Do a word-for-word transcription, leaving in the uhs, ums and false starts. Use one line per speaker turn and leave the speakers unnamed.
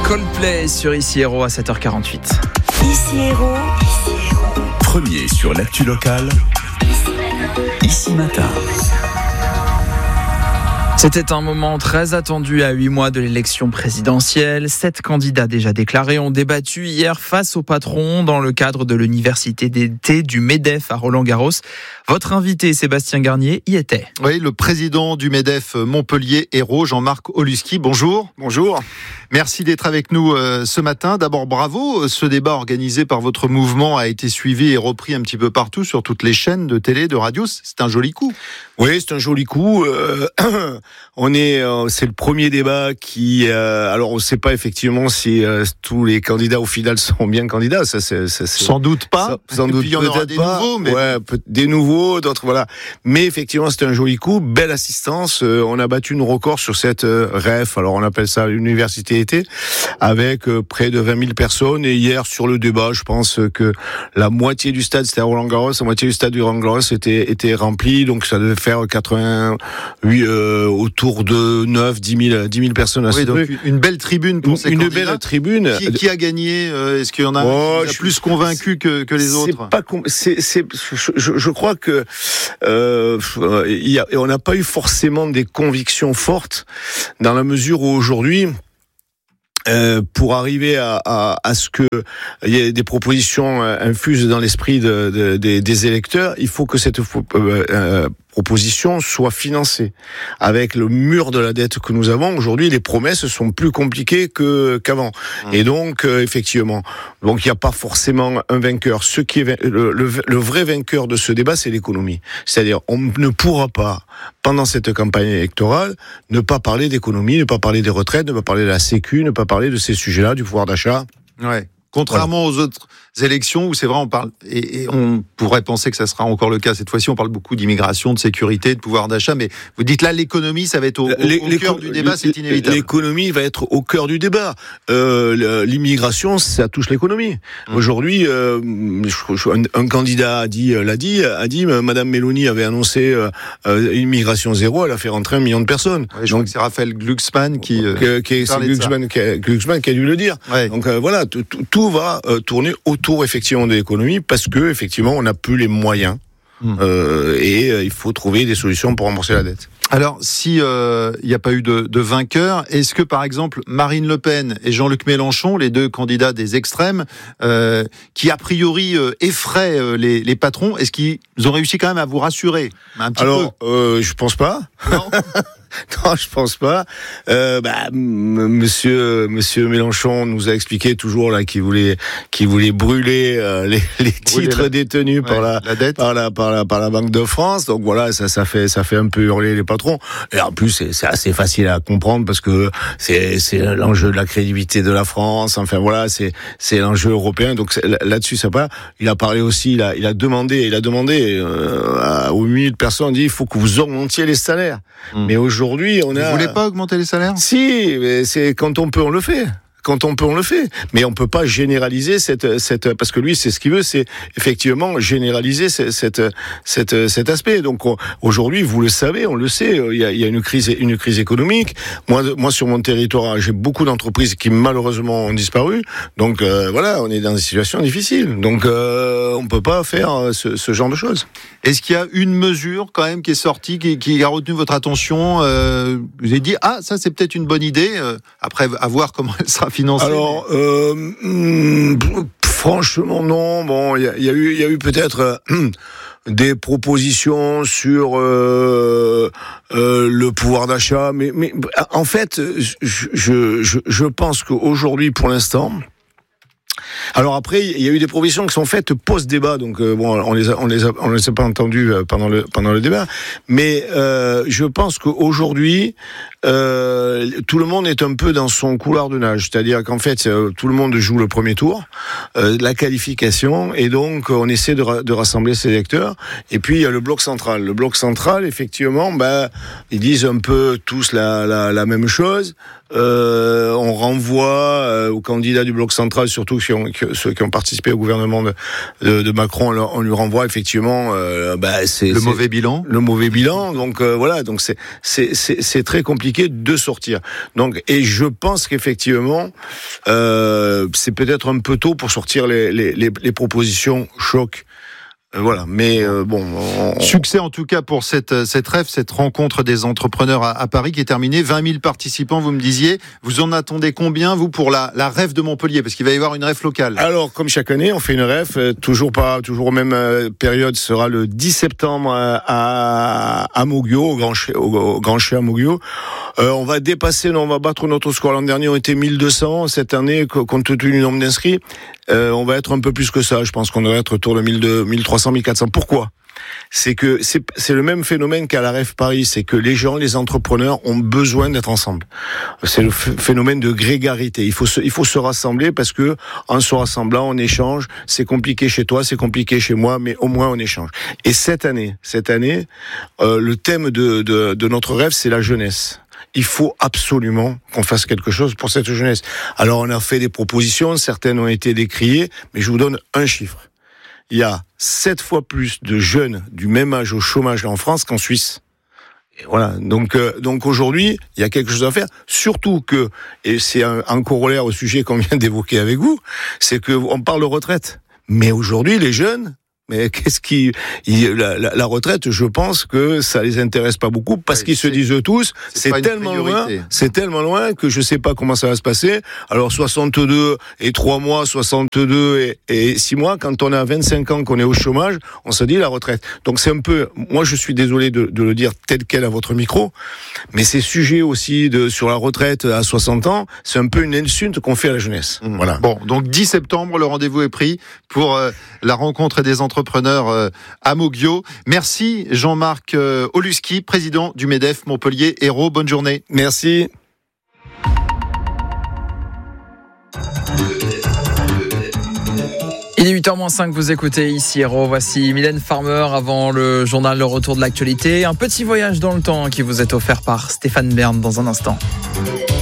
Coldplay sur Ici Héros à sept heures quarante-huit.
Ici Héros, Ici Héros.
Premier sur l'actu locale, Ici Matin.
C'était un moment très attendu à huit mois de l'élection présidentielle. Sept candidats déjà déclarés ont débattu hier face au patron dans le cadre de l'université d'été du MEDEF à Roland-Garros. Votre invité Sébastien Garnier y était.
Oui, le président du MEDEF Montpellier Hérault, Jean-Marc Oluski. Bonjour.
Bonjour.
Merci d'être avec nous euh, ce matin. D'abord, bravo. Ce débat organisé par votre mouvement a été suivi et repris un petit peu partout sur toutes les chaînes de télé, de radio. C'est un joli coup.
Oui, c'est un joli coup. Euh, on est, euh, c'est le premier débat qui. Euh, alors, on ne sait pas effectivement si euh, tous les candidats au final seront bien candidats. Ça, c'est, ça, c'est
sans doute pas.
Ça, sans doute
puis il y en aura des
pas.
nouveaux, mais
ouais, peut- des nouveaux, d'autres voilà. Mais effectivement, c'est un joli coup. Belle assistance. Euh, on a battu une record sur cette euh, R E F. Alors, on appelle ça l'université été, avec euh, près de vingt mille personnes. Et hier, sur le débat, je pense que la moitié du stade, c'était à Roland-Garros, la moitié du stade du Roland-Garros était était rempli. Donc, ça devait faire quatre-vingt-huit euh, autour de neuf, dix mille, dix mille personnes à
oui,
ce
donc
truc.
une belle tribune pour
Une,
ces
une
candidats.
belle tribune.
Qui, qui a gagné euh, Est-ce qu'il y en a
Oh,
qui vous a
je-
plus convaincu que, que les
c'est
autres
pas com- c'est, c'est, je, je- je crois que euh, il y a, on n'a pas eu forcément des convictions fortes dans la mesure où aujourd'hui. Euh, pour arriver à, à, à ce que il y ait des propositions euh, infuses dans l'esprit de, de, des, des électeurs, il faut que cette euh, euh, proposition soit financée. Avec le mur de la dette que nous avons aujourd'hui, les promesses sont plus compliquées que qu'avant. Mmh. Et donc, euh, effectivement, donc il n'y a pas forcément un vainqueur. Ce qui est le, le, le vrai vainqueur de ce débat, c'est l'économie. C'est-à-dire, on ne pourra pas, pendant cette campagne électorale, ne pas parler d'économie, ne pas parler des retraites, ne pas parler de la Sécu, ne pas parler de ces sujets-là, du pouvoir d'achat.
Ouais. Contrairement voilà. aux autres élections où c'est vrai, on parle, et, et on pourrait penser que ça sera encore le cas cette fois-ci, on parle beaucoup d'immigration, de sécurité, de pouvoir d'achat, mais vous dites là, l'économie, ça va être au, au, au cœur du débat, c'est inévitable.
L'économie va être au cœur du débat. Euh, l'immigration, ça touche l'économie. Mmh. Aujourd'hui, euh, je, je, un, un candidat a dit, l'a dit, a dit, Madame Meloni avait annoncé euh, immigration zéro, elle a fait rentrer un million de personnes.
Ouais, je Donc, crois que c'est Raphaël Glucksmann qui, euh,
que, qui c'est Glucksmann qui, a, Glucksmann qui a dû le dire.
Ouais.
Donc euh, voilà, tout, tout va euh, tourner autour effectivement de l'économie parce que effectivement on n'a plus les moyens mmh. euh, et euh, il faut trouver des solutions pour rembourser la dette.
Alors, si il euh, n'y a pas eu de, de vainqueur, est-ce que par exemple Marine Le Pen et Jean-Luc Mélenchon, les deux candidats des extrêmes, euh, qui a priori euh, effraient euh, les, les patrons, est-ce qu'ils ont réussi quand même à vous rassurer un petit
Alors,
peu
euh, je pense pas.
Non.
Non, je pense pas. Euh, bah, m- monsieur, monsieur Mélenchon nous a expliqué toujours là qu'il voulait, qu'il voulait brûler euh, les, les titres
la...
détenus
ouais,
par la,
la dette.
par la, par la, par la Banque de France. Donc voilà, ça, ça fait, ça fait un peu hurler les patrons. Et en plus, c'est, c'est assez facile à comprendre parce que c'est, c'est l'enjeu de la crédibilité de la France. Enfin voilà, c'est, c'est l'enjeu européen. Donc c'est, là-dessus, ça va. Il a parlé aussi, il a, il a demandé, il a demandé euh, aux milliers de personnes, il dit, il faut que vous augmentiez les salaires. Mmh. Mais aujourd'hui, Aujourd'hui, on a.
Vous voulez pas augmenter les salaires ?
Si, mais c'est quand on peut, on le fait. Quand on peut, on le fait. Mais on peut pas généraliser cette, cette, parce que lui, c'est ce qu'il veut, c'est effectivement généraliser cette, cette, cette, cet aspect. Donc, on, aujourd'hui, vous le savez, on le sait, il y a, il y a une crise, une crise économique. Moi, moi, sur mon territoire, j'ai beaucoup d'entreprises qui malheureusement ont disparu. Donc, euh, voilà, on est dans des situations difficiles. Donc, euh, on peut pas faire ce, ce genre de choses.
Est-ce qu'il y a une mesure quand même qui est sortie, qui, qui a retenu votre attention euh, vous avez dit, ah, ça c'est peut-être une bonne idée, euh, après à voir comment elle sera financée.
Alors, euh, hmm, franchement non. Bon, il y a, y a eu, il y a eu peut-être euh, des propositions sur euh, euh, le pouvoir d'achat, mais, mais en fait, je, je, je, je pense qu'aujourd'hui, pour l'instant. Alors après, il y a eu des propositions qui sont faites post-débat, donc euh, bon, on les a, on les a, on les a pas entendues pendant le pendant le débat, mais euh, je pense qu'aujourd'hui, euh, tout le monde est un peu dans son couloir de nage, c'est-à-dire qu'en fait, euh, tout le monde joue le premier tour, euh, la qualification, et donc on essaie de, ra- de rassembler ses électeurs. Et puis il y a le bloc central. Le bloc central, effectivement, ben ils disent un peu tous la la, la même chose. Euh, on renvoie euh, aux candidats du bloc central, surtout ceux qui ont, que, ceux qui ont participé au gouvernement de, de, de Macron, on, leur, on lui renvoie effectivement euh, bah, c'est,
le
c'est,
mauvais bilan.
Le mauvais bilan. Donc euh, voilà, donc c'est, c'est, c'est, c'est très compliqué de sortir. Donc, et je pense qu'effectivement, euh, c'est peut-être un peu tôt pour sortir les, les, les, les propositions choc. Euh, voilà, mais euh, bon. On...
Succès en tout cas pour cette cette rêve, cette rencontre des entrepreneurs à, à Paris qui est terminée. vingt mille participants, vous me disiez. Vous en attendez combien, vous, pour la, la rêve de Montpellier? Parce qu'il va y avoir une rêve locale.
Alors, comme chaque année, on fait une rêve, euh, toujours pas, toujours aux mêmes euh, périodes, sera le dix septembre euh, à, à Moguio, au Grand Chez, au, au Grand Chez à Moguio. Euh, on va dépasser, on va battre notre score. L'an dernier, on était mille deux cents. Cette année, compte tenu du nombre d'inscrits, euh, on va être un peu plus que ça. Je pense qu'on devrait être autour de mille trois cents, mille quatre cents. Pourquoi ? C'est que c'est, c'est le même phénomène qu'à la Rêve Paris, c'est que les gens, les entrepreneurs ont besoin d'être ensemble. C'est le phénomène de grégarité. Il faut se, il faut se rassembler parce que en se rassemblant, on échange. C'est compliqué chez toi, c'est compliqué chez moi, mais au moins on échange. Et cette année, cette année, euh, le thème de, de, de notre rêve, c'est la jeunesse. Il faut absolument qu'on fasse quelque chose pour cette jeunesse. Alors on a fait des propositions, certaines ont été décriées, mais je vous donne un chiffre. Il y a sept fois plus de jeunes du même âge au chômage en France qu'en Suisse. Et voilà. Donc, euh, donc aujourd'hui, il y a quelque chose à faire. Surtout que, et c'est un, un corollaire au sujet qu'on vient d'évoquer avec vous, c'est que on parle de retraite. Mais aujourd'hui, les jeunes, mais qu'est-ce qui, il, la, la, la retraite, je pense que ça les intéresse pas beaucoup parce ouais, qu'ils se disent tous, c'est, c'est tellement loin, c'est tellement loin que je sais pas comment ça va se passer. Alors soixante-deux et trois mois, soixante-deux et, et six mois, quand on a vingt-cinq ans, qu'on est au chômage, on se dit la retraite. Donc c'est un peu, moi je suis désolé de, de le dire tel quel à votre micro, mais ces sujets aussi de sur la retraite à soixante ans, c'est un peu une insulte qu'on fait à la jeunesse.
Mmh.
Voilà.
Bon, donc dix septembre, le rendez-vous est pris pour euh, la rencontre des entrepreneurs entrepreneur à Moguio. Merci Jean-Marc Oluski, président du MEDEF Montpellier Hérault. Bonne journée.
Merci.
Il est huit heures moins cinq, vous écoutez ici Hérault. Voici Mylène Farmer avant le journal Le Retour de l'actualité. Un petit voyage dans le temps qui vous est offert par Stéphane Bern dans un instant.